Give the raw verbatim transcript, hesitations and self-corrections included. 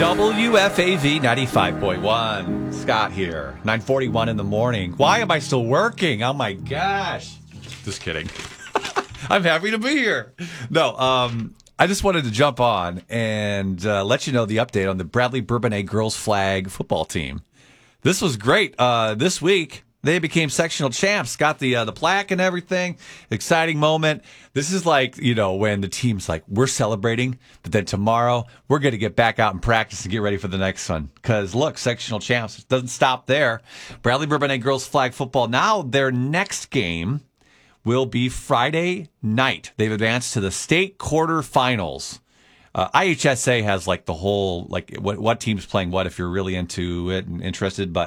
W F A V ninety-five point one. Scott here. nine forty-one in the morning. Why am I still working? Oh, my gosh. Just kidding. I'm happy to be here. No, um, I just wanted to jump on and uh, let you know the update on the Bradley Bourbonnais girls flag football team. This was great. Uh, this week, they became sectional champs, got the uh, the plaque and everything. Exciting moment. This is like, you know, when the team's like, we're celebrating, but then tomorrow we're going to get back out and practice and get ready for the next one. Because, look, sectional champs, it doesn't stop there. Bradley Bourbonnais girls flag football. Now their next game will be Friday night. They've advanced to the state quarterfinals. Uh, I H S A has like the whole, like what, what team's playing what if you're really into it and interested. But